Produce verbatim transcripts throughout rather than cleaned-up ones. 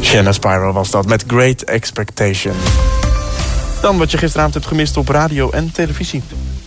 Shanna Spyro was dat met Great Expectation. Dan wat je gisteravond hebt gemist op radio en televisie.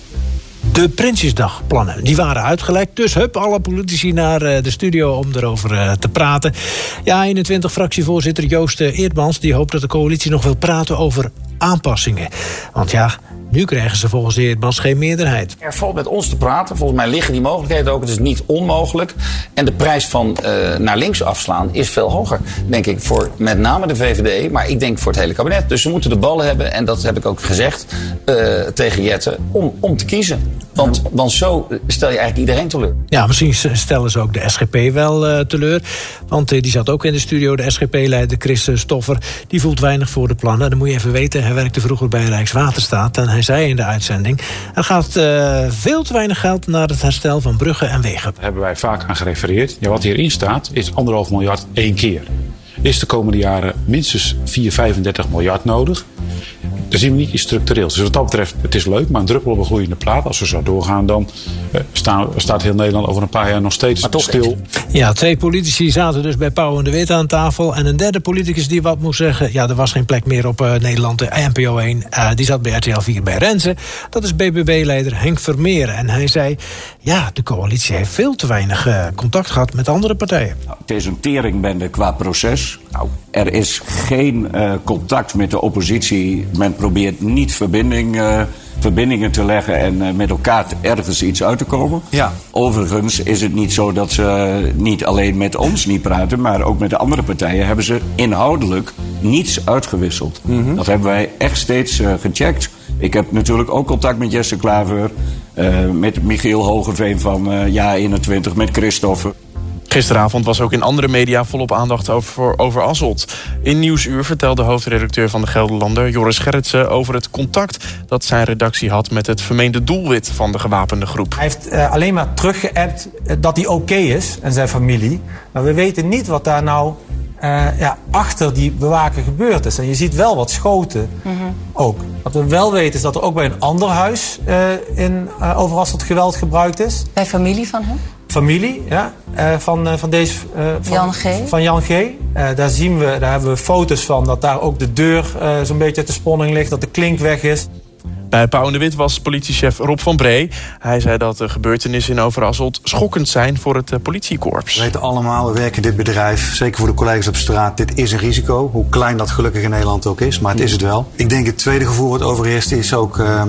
De Prinsjesdagplannen, die waren uitgelekt. Dus hup, alle politici naar de studio om erover te praten. Ja, eenentwintig fractievoorzitter Joost Eerdmans... die hoopt dat de coalitie nog wil praten over aanpassingen. Want ja, nu krijgen ze volgens Eerdmans geen meerderheid. Er valt met ons te praten. Volgens mij liggen die mogelijkheden ook. Het is niet onmogelijk. En de prijs van uh, naar links afslaan is veel hoger. Denk ik voor met name de V V D. Maar ik denk voor het hele kabinet. Dus ze moeten de ballen hebben. En dat heb ik ook gezegd uh, tegen Jette. Om, om te kiezen. Want, want zo stel je eigenlijk iedereen teleur. Ja, misschien stellen ze ook de S G P wel uh, teleur. Want uh, die zat ook in de studio. De S G P-leider Chris Stoffer. Die voelt weinig voor de plannen. Dan moet je even weten. Hij werkte vroeger bij Rijkswaterstaat. En hij zei in de uitzending... er gaat uh, veel te weinig geld naar het herstel van bruggen en wegen. Daar hebben wij vaak aan gerefereerd. Ja, wat hierin staat is anderhalf miljard één keer. Is de komende jaren minstens vier, vijfendertig miljard nodig. Dat zien we niet iets structureels. Dus wat dat betreft, het is leuk, maar een druppel op een gloeiende plaat. Als we zo doorgaan, dan uh, staan, staat heel Nederland over een paar jaar nog steeds stil. Ja, twee politici zaten dus bij Pauw en de Wit aan tafel. En een derde politicus die wat moest zeggen. Ja, er was geen plek meer op uh, Nederland, de N P O één. Uh, die zat bij R T L vier bij Renze. Dat is B B B-leider Henk Vermeer. En hij zei, ja, de coalitie heeft veel te weinig uh, contact gehad met andere partijen. Nou, het is een teringbende qua proces. Nou, er is geen uh, contact met de oppositie. Men probeert niet verbinding, uh, verbindingen te leggen en uh, met elkaar ergens iets uit te komen. Ja. Overigens is het niet zo dat ze niet alleen met ons niet praten, maar ook met de andere partijen hebben ze inhoudelijk niets uitgewisseld. Mm-hmm. Dat hebben wij echt steeds uh, gecheckt. Ik heb natuurlijk ook contact met Jesse Klaver, uh, met Michiel Hogeveen van uh, Ja eenentwintig, met Christophe. Gisteravond was ook in andere media volop aandacht over, over Asselt. In Nieuwsuur vertelde hoofdredacteur van de Gelderlander Joris Gerritsen over het contact dat zijn redactie had met het vermeende doelwit van de gewapende groep. Hij heeft uh, alleen maar teruggeappt dat hij oké okay is en zijn familie. Maar we weten niet wat daar nou uh, ja, achter die bewaker gebeurd is. En je ziet wel wat schoten mm-hmm. ook. Wat we wel weten is dat er ook bij een ander huis uh, in uh, Overasselt geweld gebruikt is. Bij familie van hem? Familie, ja, uh, van, uh, van deze... Uh, van, Jan G. Van Jan G. Uh, daar zien we, daar hebben we foto's van dat daar ook de deur uh, zo'n beetje uit de sponning ligt, dat de klink weg is. Bij Pauw en de Wit was politiechef Rob van Bree. Hij zei dat de gebeurtenissen in Overasselt schokkend zijn voor het uh, politiekorps. We weten allemaal, we werken in dit bedrijf, zeker voor de collega's op straat, dit is een risico. Hoe klein dat gelukkig in Nederland ook is, maar het is het wel. Ik denk het tweede gevoel wat overheerst is ook... Uh,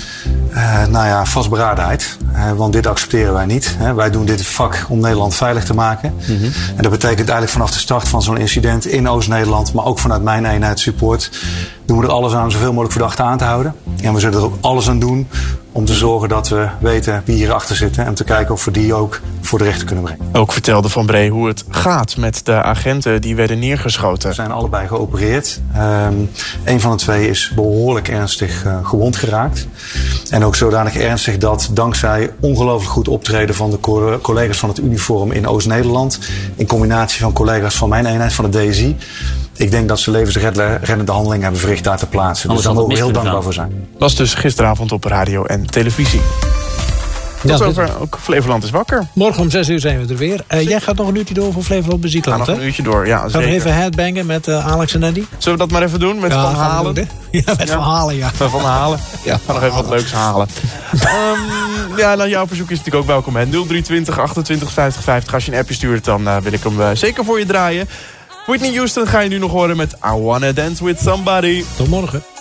Uh, nou ja, vastberadenheid. Uh, want dit accepteren wij niet. Hè. Wij doen dit vak om Nederland veilig te maken. Mm-hmm. En dat betekent eigenlijk vanaf de start van zo'n incident in Oost-Nederland, maar ook vanuit mijn eenheid support, doen we er alles aan om zoveel mogelijk verdachten aan te houden. En we zullen er ook alles aan doen om te zorgen dat we weten wie hierachter zitten. En om te kijken of we die ook voor de rechter kunnen brengen. Ook vertelde Van Bree hoe het gaat met de agenten die werden neergeschoten. Ze zijn allebei geopereerd. Um, een van de twee is behoorlijk ernstig uh, gewond geraakt. En ook zodanig ernstig dat dankzij ongelooflijk goed optreden van de co- collega's van het uniform in Oost-Nederland, in combinatie van collega's van mijn eenheid, van de D S I, ik denk dat ze levensreddende handelingen hebben verricht daar ter plaatse. Dus daar mogen we heel dankbaar voor zijn. Was dus gisteravond op radio en televisie. Tot ja, over ook Flevoland is wakker. Morgen om zes uur zijn we er weer. Uh, jij gaat nog een uurtje door voor Flevoland Muziekland, hè? Ga nog een uurtje door, ja, zeker. Gaan we nog even headbangen met uh, Alex en Andy? Zullen we dat maar even doen? Met ja, Van Halen? Doen, ja, met ja. Van Halen, ja. Van Halen. Ja, ga nog even wat leuks halen. um, ja, nou, jouw verzoek is natuurlijk ook welkom, hè. nul drie twintig achtentwintig vijftig vijftig. Als je een appje stuurt, dan uh, wil ik hem uh, zeker voor je draaien. Whitney Houston ga je nu nog horen met I Wanna Dance With Somebody. Tot morgen.